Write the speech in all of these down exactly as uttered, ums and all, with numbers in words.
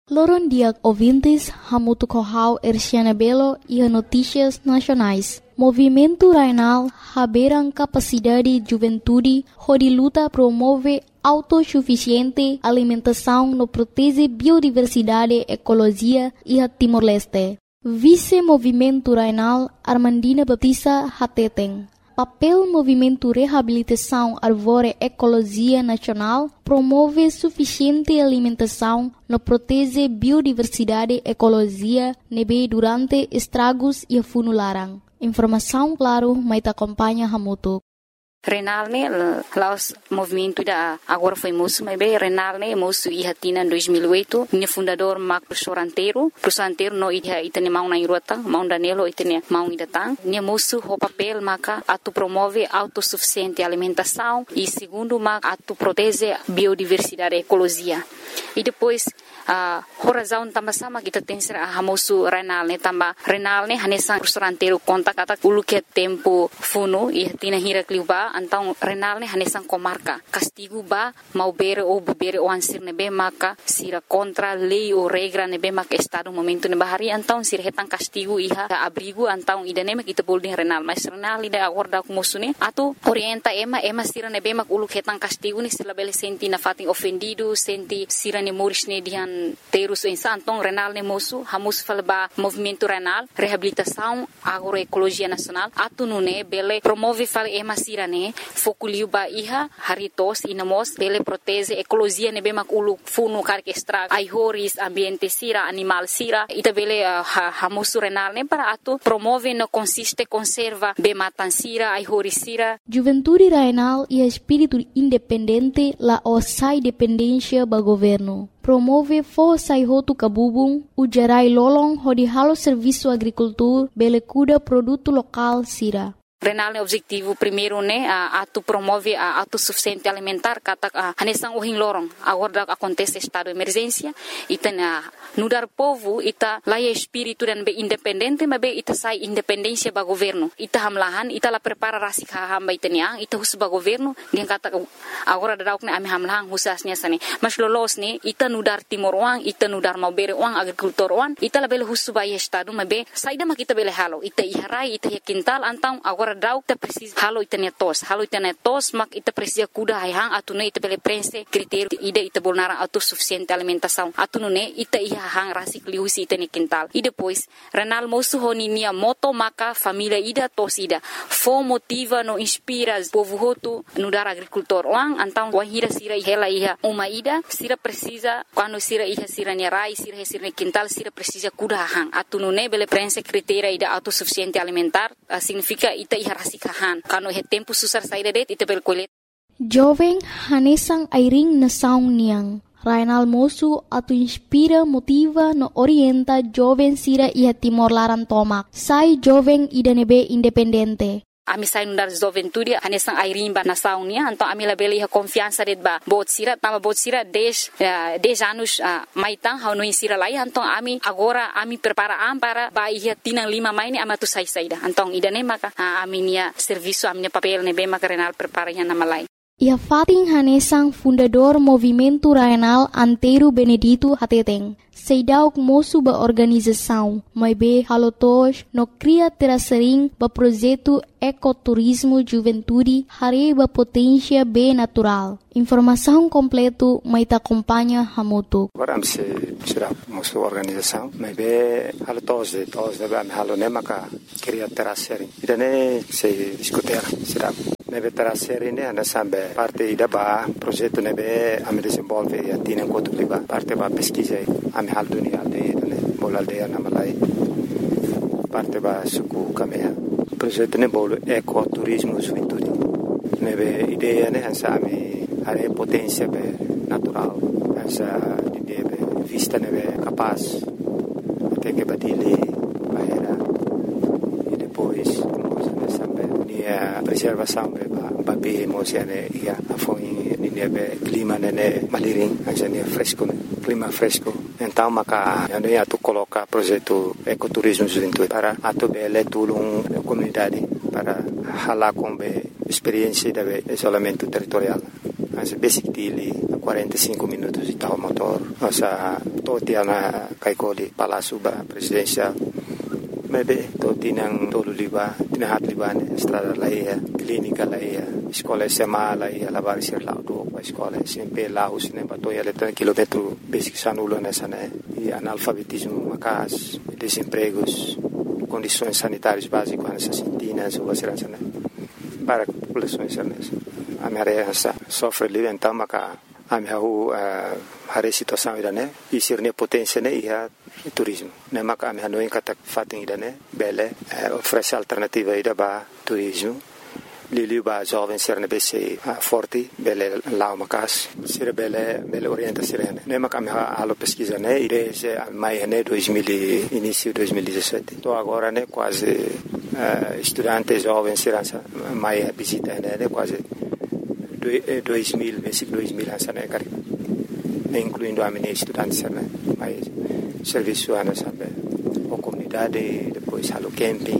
Loron dia ouvintes, Hamutu Kohau Erciana Belo e a Notícias Nacionais. Movimento Rainal haberam capacidade juventude, onde luta promove autossuficiente alimentação no protege biodiversidade, ecologia e a Timor-Leste. Vice-Movimento Rainal Armandina Batista Hateteng. Papel Movimento Reabilitação Arvore Ecologia Nacional promove suficiente alimentação no protege biodiversidade ecologia nebe durante estragos e funularang. Informação claro, mas acompanha Hamutu. Renal ne laos movimento da agora foi moço, mas bem Renal ne moço e hatina em dois mil e oito, ne fundador Mac professor Anteiro, professor Anteiro no ida itane mau na irota, mau Danilo itane mau idatang, ne moço o papel maca atu promove autossuficiente alimentação e segundo mac atu protege biodiversidade ecologia. E depois a uh, razão também sama kita tem ser a moço Renal ne também Renal ne hanesan professor Anteiro conta kata ulu que tempo funo e hatina hira kliuba então Renal ne hanesan comarca castigo ba mau bere ou bebere ou ansir nebe maka sira contra lei ou regra nebe maka estado momento ne bahari então sira hetan castigo iha abrigo então idane mak kita boleh Renal mas Renal ida acorda com moço ne atu orienta ema ema sira nebe mak ulu hetan castigo ni sila bele senti na fatin ofendido senti sira ne moris ne dihan terus insa então Renal ne moço hamus falba movimento Renal reabilitação agroecologia nacional atu nune bele promove fal ema sira ne fokuliu ba iha haritos inamos bele protege ecologia ne bemak ulu funu karke extra aihoris ambiente sira animal sira ita bele uh, ha, hamusu Renal ne para atu promove no consiste conserva be matan sira aihoris sira. Juventude Rainal e espírito independente la osai dependência ba governo. Promove força e roto cabubung, ujarai lolong hodi halo serviço agricultor bele cuida produto local sira. Renal ne objetivo primeiro ne uh, atu promove a uh, autossuficiente alimentar kata uh, hanesang uhing lorong agora acontece estado de emergência ita na nudar povo ita laia espírito dan be independente mas be ita sai independência ba governo ita hamlahan ita la prepara rasik hamba ita niang ita hus ba governo dia kata agora dauk ne ami hamlahan husasnya sane mas lolos ne ita nudar timor wang ita nudar mau bere wang agrikultor wang ita la bele hus ba estado mas be saida ma kita bele halo ita iharai ita ya kintal antang agora dauk ta precisa halo itane tos halo itane tos mak ita precisa kuda hang atune ita bele prense critério ida ita bolnara autossuficiente alimentação atune ita iha hang rasik liusi itane quintal e depois Renal moço honinia moto maka família ida tos ida fo motiva no inspira povo hotu no dar agricultor wang antang wahira sira hela iha uma ida sira precisa quando sira iha sira ne rai sira sira quintal sira precisa kuda hang atune bele prense critério ida autossuficiente alimentar uh, significa ita harasikahan kano he tempo susar saída det ita bel kolet jovem hanesang airing na saung niang Rainal moço atu inspira motiva no orienta jovem sira ia Timor Laran tomak sai jovem idanebe independente. Ami sai nundar juventude hanesang airing ba nasaung nia então ami labeli ha confiança det ba bot sira tama bot sira dez dez anos uh, maitang hau no sira lai então ami agora ami prepara am para ba ia tinang lima mai ni amatu sai saida então idane maka uh, ami nia serviço ami papel ne be maka Renal prepara nya na malai. Ia fating hanesang fundador Movimento Rainal Anteiro Benedito Hateteng. Seidauk moço ba organização, mas be halotos no cria terasering ba projeto ecoturismo juventude hare ba potência be natural. Informação completo mai ta acompanha Hamutu. Agora se será moço organização, mas be halotos de tos de ba halone maka cria terasering. Idane se discutir será nebe terasering ne ana sambe parte ida ba projeto nebe am desenvolve e atine enquanto liba parte ba pesquisa am hal dunia aldeia ne bol aldeia na malai parte ba suku kamea projeto ne bol ecoturismo juventude nebe ideia ne ansa ami are potência be natural ansa ideia be vista nebe capaz até que batile bahera e depois a preservação be ba be emocione ia afoi ni be clima nene maliring anjani fresco clima fresco então maka ando ia tu coloca projeto ecoturismo juventude para atu bele tulung comunidade para hala com be experiência de isolamento territorial as basic dili quarenta e cinco minutos de tal motor Masa toti ana kaikoli Palácio Presidencial. Maybe toti nang tolu liba, tinahat liba ne estrada laia, clínica laia, escola S M A laia, lavar ser lá do a escola S M P lá os ne batoia letra quilômetro basic sanulo nessa né e analfabetismo macas, desempregos, condições sanitárias básicas nessa sintina, so segurança né. Para populações nessa. A minha área sofre livre então maca a minha rua a situação ida né e ser ne potência né e a turismo né maca a minha não encata fatem ida né bele oferece alternativa ida ba turismo lili ba jovem ser ne bc forte bele lá uma casa ser bele bele orienta ser né maca a minha alo pesquisa né ide mai né dois mil início dois mil e dezessete tô agora né quase estudantes jovens ser mai visita né quase dois mil, versículo dois mil, né, cara, incluindo a minha estudante, né, mas serviço ana sabe, a comunidade, depois halo camping,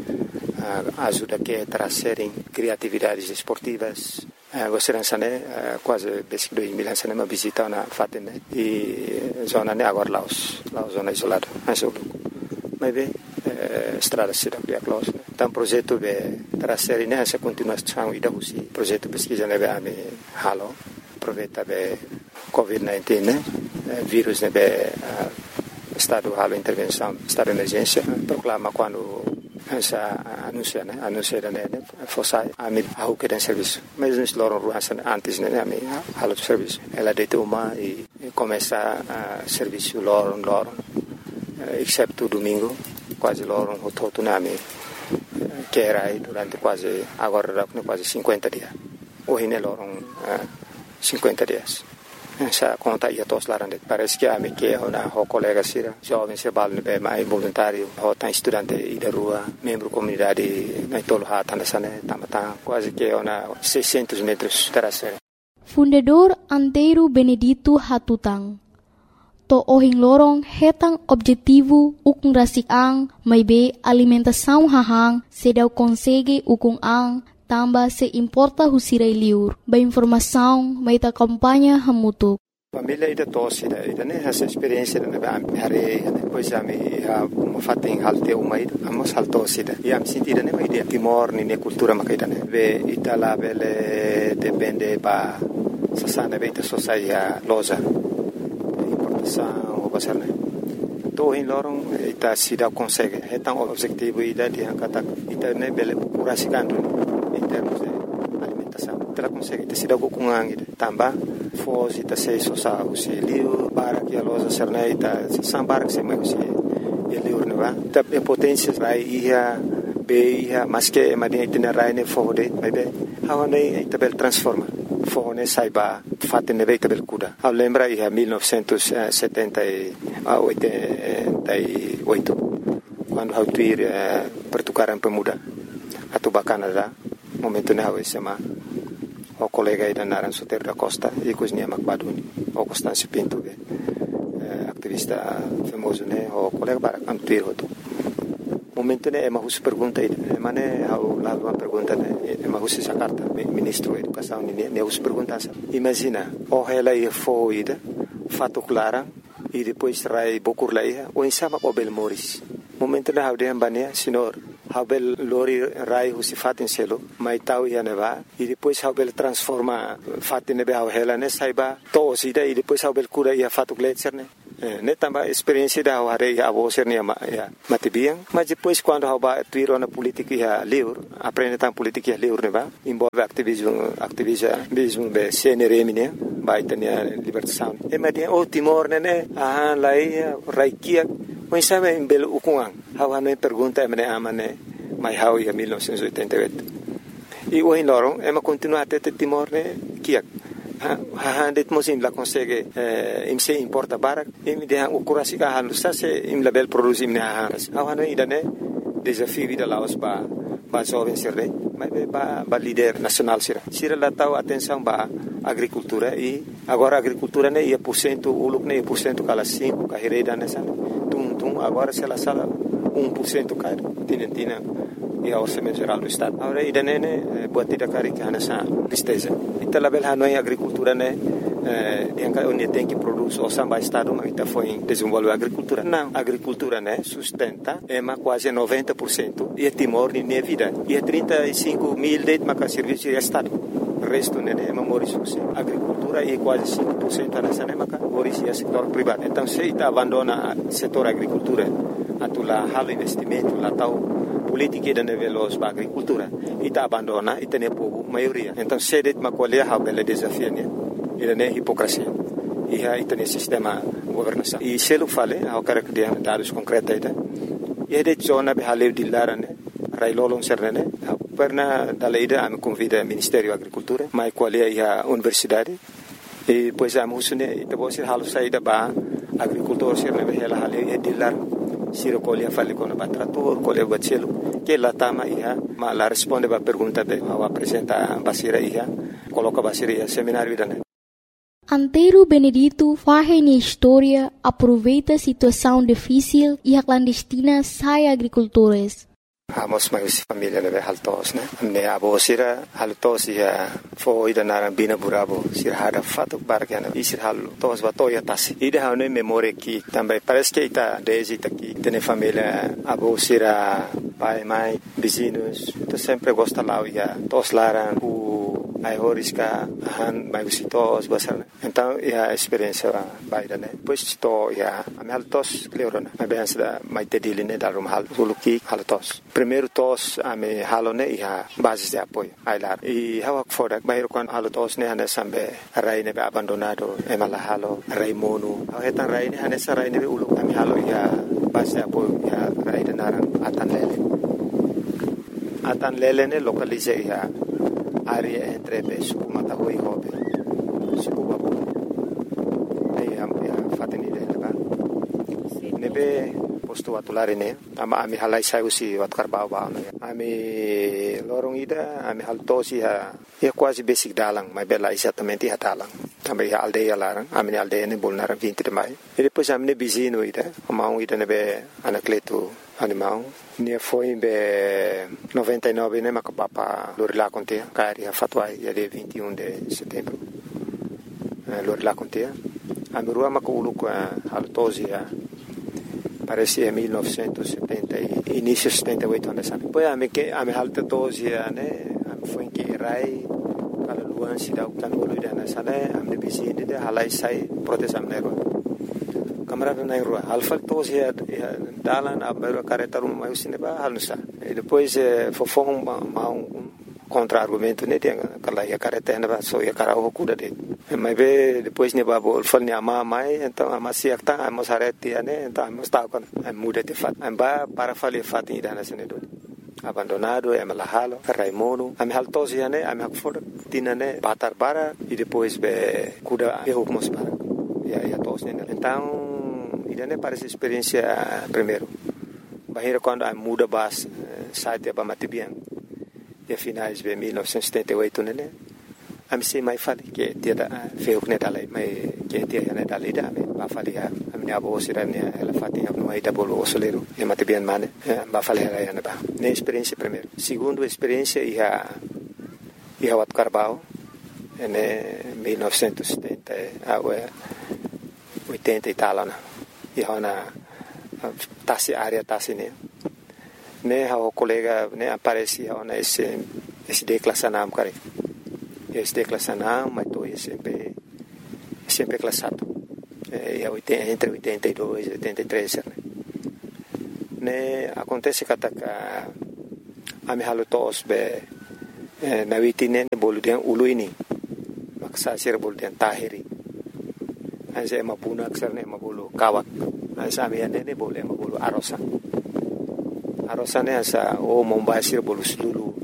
ajuda que trazerem criatividades esportivas, você não sabe, quase versículo dois mil, né, uma visita na Fatem, né, e zona né agora Laos, Laos zona isolada, mas eu, mas bem, estrada cidade a close. Então projeto de trazer nessa continuação e da usi projeto pesquisa nebe ame halo aproveita be covid dezenove né vírus nebe estado halo intervenção estado de emergência proclama quando essa anuncia né anuncia né fosse ame ao que tem serviço mas nos loram ruas antes né ame halo serviço ela de uma e começa a serviço loram loram exceto domingo quase loram o todo name que era aí durante quase agora quase cinquenta dias hoje ne loram cinquenta dias essa conta ia todos lá parece que a me que na o colega sira jovem se balne be mais voluntário o tá estudante e da rua membro comunidade na tolo hata nessa né tamata quase que na seiscentos metros terasera Fundador Antero Benedito Hatutang to ohing lorong hetang objetivo ukung rasik ang may be alimentação hahang sedaw konsege ukung ang tamba se importa husiray liur ba informação may ta kampanya hamutuk. Família ida tosse ida ida né essa experiência na ba hare depois a me a uma fatem halte uma ida amos haltosse ida e am sentida né ida timor ni ne cultura makaida né ve itala bele depende ba sasana beita sociedade loja o pasar né to in lorong ita sida consegue hetang objetivo ida di angkata ita ne bele kurasikan em termos de alimentação ita consegue ita sida kukungang ida tamba fos ita sei sosa usi liu para que a loja serna ita sambar que se mai usi liu ne va ita potência rai ia be ia mas que madin ita rai ne fode mai be hawane ita bel transforma Fone saiba fatte ne veita bel kuda. A lembra ia mil novecentos e setenta e oito quando hau tuir pertukaran pemuda atau Canada momento ne hau sema o colega ida naran Soter da Costa e cosnia Macbaduni o Constâncio Pinto be activista famoso ne o colega para antuir hoto momento ne ema hus pergunta ida mane hau lá uma pergunta ne ema hus essa carta ministro da educação ne ne hus pergunta imagina o ela ia foi ida fato clara e depois rai bokur lá ia o insama o bel moris momento ne hau de ambania senhor hau bel lori rai hus fatin selo mai tau ia neva e depois hau bel transforma fatin ne hau ela ne saiba to ida e depois hau bel cura ia fato gletser ne ne tamba experiência da hare a vocer ne ya matibiang mas depois quando hau ba tuiro na política ia liur aprende tam política ia liur ne ba envolve ativismo ativismo be C N R M ne ba itania libertação e madia o Timor ne ne ah lai raikia mas sabe em belo ukungang hau hanu pergunta me amane mai hau ia mil novecentos e oitenta e oito e o in lorong ema continua até Timor ne kiak ha det mosim la consegue im se importa barak im de han ukurasi ka han sa se im label produce im ne ha ha ida ne desafio vida laos ba ba jovem sirre mas ba ba líder nacional sira sira la tau atenção ba agricultura e agora agricultura ne ia por cento uluk ne por cento kala cinco ka hereda ne san tum tum agora se la sala um por cento ka tinentina e a orçamento geral do estado agora ida ne ne buat tidak kari ka na sa listeza ita label hanoi agricultura ne eh, yang onde tem que produzir o samba estado mas está foi desenvolver agricultura não agricultura né sustenta é mais quase noventa por cento e é Timor nem é vida e é trinta e cinco mil de mas serviço de estado o resto né é memória agricultura e quase cinco por cento nessa né mas é setor privado então se está abandona setor agricultura atula halo investimento lá tal política da nível da agricultura e está abandona e tem povo maioria então se det ma qual é a bela desafio né ele é hipocrisia e aí tem sistema governação e se ele fala ao cara que tem dados concretos aí e de zona be haleu de lara né railolong serne perna dalaida am convida Ministério Agricultura mai qual é a universidade e pois a musune e depois halo saída ba agricultor serne be ela haleu e de lar siro colia fale con batrator colia bacelo que la tama ia ma la risponde ba pergunta be ao apresenta basira ia coloca basira ia seminário da Antero Benedito faz na história, aproveita a situação difícil e a clandestina sai agricultores. Amos mais família leve haltos né ne abo sira haltos ia foi da narambina burabo sira hada fato bargana e sira halo tos va toya tasi ida hane memória que também parece que está desde aqui tem família abo sira pai mãe vizinhos tu sempre gosta lá ia tos laran o ai horiska han mai visitos basar então a experiência vai da né pois to ia am haltos cleorona a bem da mai tedili né da rum hal suluki haltos primeiro tos ame halone ia base de apoio ai lá e hawa foda bairo kon haltos ne hane sambe rai ne abandonado e mala halo rai mono eta rai ne hane sarai ne ulu ame halo ia base de apoio ia rai de naran atan lele atan lele ne localize ia área entre Suku Matahui e Hobe, Suku Babu. Aí a fateni dele lá. Nebe posto atulare ne, ama ami halai sai usi wat karbau ba ne. Ami lorong ida, ami haltosi ha, é quase basic dalang, mas bela exatamente ha dalang. Também a aldeia larang, ami aldeia ne bolnara vinte de maio. E depois ami ne bizino ida, amau ida nebe anacleto animal. Ne foi em noventa e nove né macapapa Lorila Contea cari a fatwa ia de vinte e um de setembro Lorila Contea a mirua maculu com a altosia parece em mil novecentos e setenta início de setenta e oito anos depois a me que a me altosia né foi em que rai para luan se dá o tanolo ida na sala a me visite de halai sai proteção nero camarada na rua alfa tos ia dalan a mero careta rumah mai usine ba halusa e depois fofong ma um contra argumento né tem aquela ia careta na só ia cara o cuda de mas be depois ne ba bol fal ne ama mai então ama siak ta ama sarete né então ama sta con muda de fat amba para fali fat ida na sene do abandonado é malahalo raimono am haltos ia né am hakfor tinane batar bara e depois be cuda e hukmos para ia ia tos né então idane parece experiência primeiro bahira quando a muda bas site ba matibian e finais de mil novecentos e setenta e oito né am se mai fali que dia da feu né dalai mai que dia né dalai da ba fali a minha avó sira né ela fatinha no aí da bolo soleiro e matibian mane ba fali ela né ba né experiência primeiro segundo experiência ia ia wat carbao né mil novecentos e setenta a oitenta e tal né e hona tasi área tasi ne ne o colega ne aparecia ona esse esse declassanam cara esse declassanam mas tô sempre sempre classado é entre oitenta e dois e oitenta e três né ne acontece que ataca a me halotos be na vitine boludian uluini maksa sir boludian tahiri Asa mapuna aksar ne mabulu kawak. Asa amian ne boleh mabulu arosa. Arosa ne asa o mombasir bolu sululu